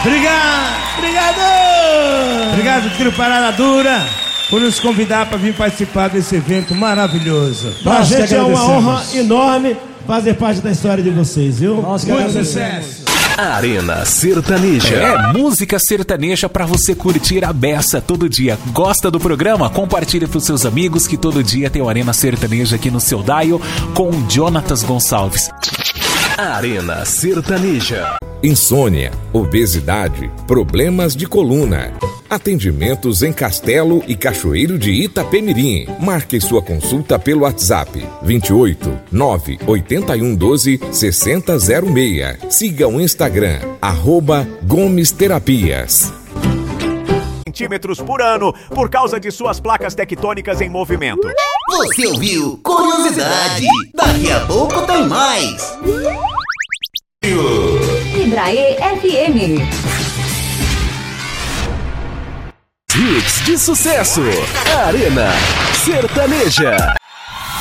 Obrigado, Trio Parada Dura, por nos convidar para vir participar desse evento maravilhoso. Pra gente é uma honra enorme fazer parte da história de vocês, viu? Muito sucesso. Arena Sertaneja. É música sertaneja pra você curtir a beça todo dia. Gosta do programa? Compartilhe pros seus amigos que todo dia tem o Arena Sertaneja aqui no seu dial com o Jonatas Gonçalves. Arena Sertaneja. Insônia, obesidade, problemas de coluna. Atendimentos em Castelo e Cachoeiro de Itapemirim. Marque sua consulta pelo WhatsApp 28 981 12 6006. Siga o Instagram @Gomes Terapias. Centímetros por ano por causa de suas placas tectônicas em movimento. Você ouviu Curiosidade? Daqui a pouco tem mais. Ibraê FM. Hits de sucesso. Arena Sertaneja.